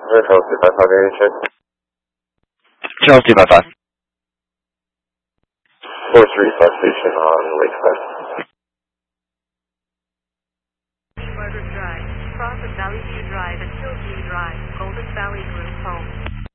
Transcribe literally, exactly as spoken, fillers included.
Channel two five five, area check. Channel two five five. four three five station on Lakeside. Margaret Drive, cross of Valley View Drive and Hillview Drive, Golden Valley Group Home.